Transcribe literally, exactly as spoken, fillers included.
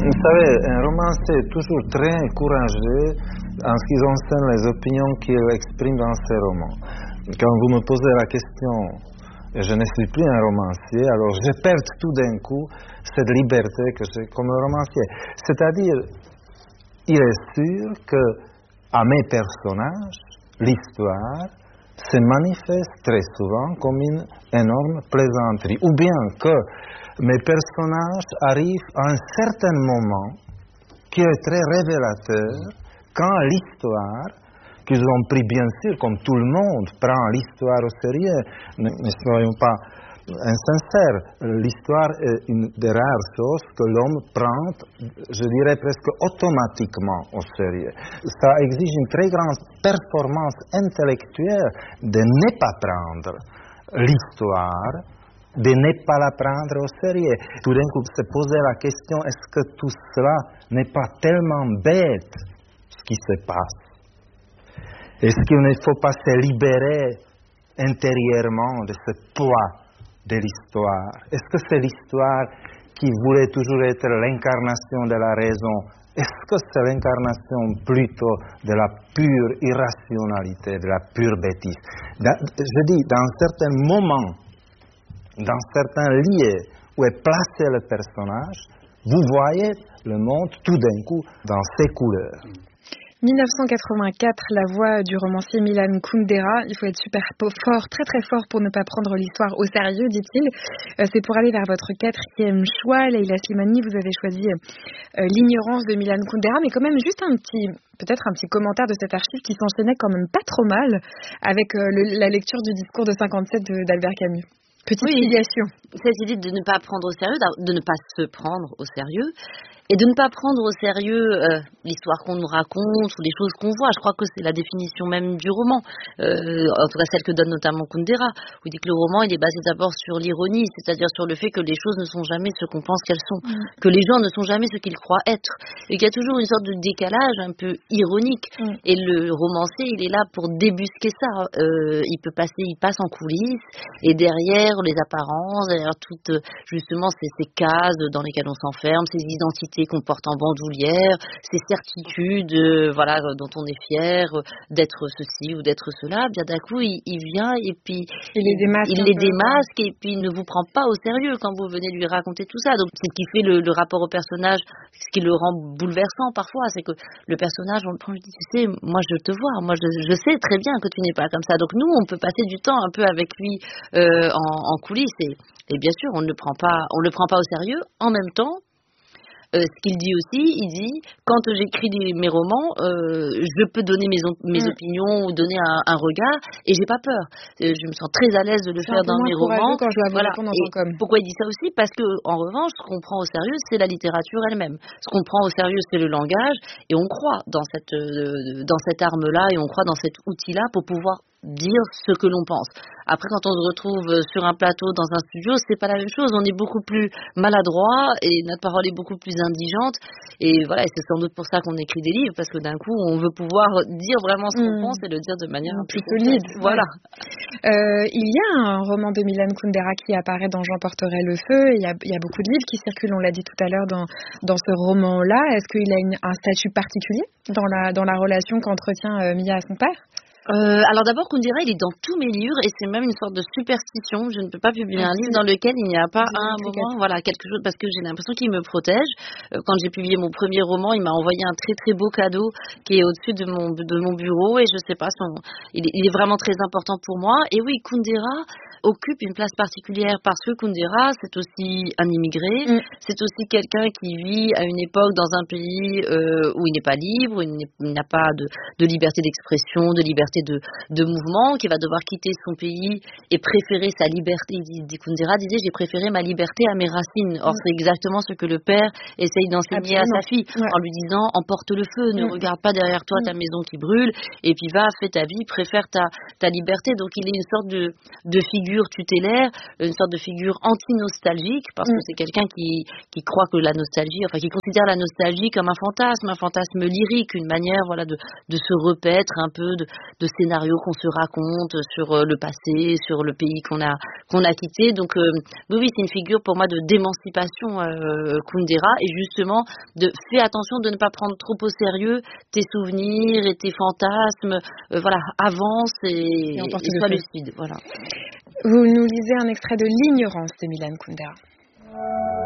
Vous savez, un romancier est toujours très courageux en ce qui concerne les opinions qu'il exprime dans ses romans. Quand vous me posez la question, je ne suis plus un romancier, alors je perds tout d'un coup cette liberté que j'ai comme romancier. C'est-à-dire, il est sûr que à mes personnages, l'histoire se manifeste très souvent comme une énorme plaisanterie. Ou bien que mes personnages arrivent à un certain moment qui est très révélateur quand l'histoire, qu'ils ont pris bien sûr, comme tout le monde prend l'histoire au sérieux, ne, ne soyons pas insincères, l'histoire est une des rares choses que l'homme prend, je dirais presque automatiquement au sérieux. Ça exige une très grande performance intellectuelle de ne pas prendre l'histoire, de ne pas la prendre au sérieux. Tout d'un coup, se poser la question, est-ce que tout cela n'est pas tellement bête, ce qui se passe? Est-ce qu'il ne faut pas se libérer intérieurement de ce poids de l'histoire? Est-ce que c'est l'histoire qui voulait toujours être l'incarnation de la raison? Est-ce que c'est l'incarnation plutôt de la pure irrationalité, de la pure bêtise? Dans, je dis, dans certains moments, dans certains lieux où est placé le personnage, vous voyez le monde tout d'un coup dans ses couleurs. mille neuf cent quatre-vingt-quatre, la voix du romancier Milan Kundera. Il faut être super fort, très très fort pour ne pas prendre l'histoire au sérieux, dit-il. Euh, c'est pour aller vers votre quatrième choix, Leïla Slimani. Vous avez choisi euh, L'ignorance de Milan Kundera, mais quand même juste un petit, peut-être un petit commentaire de cette archive qui s'enchaînait quand même pas trop mal avec euh, le, la lecture du discours de cinquante-sept de, d'Albert Camus. Petite oui, filiation. Cette idée de ne pas prendre au sérieux, de ne pas se prendre au sérieux, et de ne pas prendre au sérieux euh, l'histoire qu'on nous raconte ou les choses qu'on voit. Je crois que c'est la définition même du roman, euh, en tout cas celle que donne notamment Kundera, où il dit que le roman il est basé d'abord sur l'ironie, c'est-à-dire sur le fait que les choses ne sont jamais ce qu'on pense qu'elles sont, mmh. que les gens ne sont jamais ce qu'ils croient être, et qu'il y a toujours une sorte de décalage un peu ironique. Mmh. Et le romancier, il est là pour débusquer ça. Euh, il peut passer, il passe en coulisses, et derrière les apparences, derrière toutes justement ces, ces cases dans lesquelles on s'enferme, ces identités qu'on porte en bandoulière, ces certitudes, euh, voilà, dont on est fier euh, d'être ceci ou d'être cela. Bien d'un coup, il, il vient et puis il les démasque, il les démasque et puis il ne vous prend pas au sérieux quand vous venez lui raconter tout ça. Donc c'est ce qui fait le, le rapport au personnage, ce qui le rend bouleversant parfois, c'est que le personnage, on le prend, on lui dit, tu sais, moi je te vois, moi je, je sais très bien que tu n'es pas comme ça. Donc nous, on peut passer du temps un peu avec lui euh, en, en coulisses et, et bien sûr, on ne le prend pas, on le prend pas au sérieux. En même temps, Euh, ce qu'il dit aussi, il dit, quand j'écris des, mes romans, euh, je peux donner mes, mes mmh. opinions ou donner un, un regard, et j'ai pas peur. Euh, je me sens très à l'aise de le c'est faire dans mes romans. Quand je dois vous voilà. répondre en tant qu'homme. Pourquoi il dit ça aussi? Parce que, en revanche, ce qu'on prend au sérieux, c'est la littérature elle-même. Ce qu'on prend au sérieux, c'est le langage, et on croit dans cette, euh, dans cette arme-là, et on croit dans cet outil-là pour pouvoir dire ce que l'on pense. Après, quand on se retrouve sur un plateau, dans un studio, c'est pas la même chose. On est beaucoup plus maladroit et notre parole est beaucoup plus indigente. Et voilà, et c'est sans doute pour ça qu'on écrit des livres, parce que d'un coup, on veut pouvoir dire vraiment ce qu'on mmh. pense et le dire de manière mmh, plus solide. Voilà. Euh, il y a un roman de Milan Kundera qui apparaît dans Jean porterait le feu. Il y a, il y a beaucoup de livres qui circulent, on l'a dit tout à l'heure, dans, dans ce roman-là. Est-ce qu'il a une, un statut particulier dans la, dans la relation qu'entretient euh, Mia à son père? Euh, alors d'abord, Kundera, il est dans tous mes livres et c'est même une sorte de superstition. Je ne peux pas publier un livre dans lequel il n'y a pas un moment, voilà, quelque chose, parce que j'ai l'impression qu'il me protège. Euh, quand j'ai publié mon premier roman, il m'a envoyé un très très beau cadeau qui est au-dessus de mon de mon bureau et je sais pas, son, il, est, il est vraiment très important pour moi. Et oui, Kundera occupe une place particulière parce que Kundera, c'est aussi un immigré, mm. c'est aussi quelqu'un qui vit à une époque dans un pays euh, où il n'est pas libre, où il, il n'a pas de, de liberté d'expression, de liberté De, de mouvement, qui va devoir quitter son pays et préférer sa liberté. Kundera disait, j'ai préféré ma liberté à mes racines. Or, mmh. c'est exactement ce que le père essaye d'enseigner Absolument. à sa fille, ouais. en lui disant, emporte le feu, ne mmh. regarde pas derrière toi mmh. ta maison qui brûle, et puis va, fais ta vie, préfère ta, ta liberté. Donc, il est une sorte de, de figure figure tutélaire, une sorte de figure anti-nostalgique, parce que c'est quelqu'un qui, qui croit que la nostalgie, enfin qui considère la nostalgie comme un fantasme, un fantasme lyrique, une manière voilà de, de se repaître un peu de, de scénarios qu'on se raconte sur le passé, sur le pays qu'on a qu'on a quitté. Donc euh, oui, oui, c'est une figure pour moi de d'émancipation, euh, Kundera, et justement de fais attention de ne pas prendre trop au sérieux tes souvenirs et tes fantasmes. Euh, voilà, avance et, et, et sois lucide. Voilà. Vous nous lisez un extrait de L'ignorance de Milan Kundera.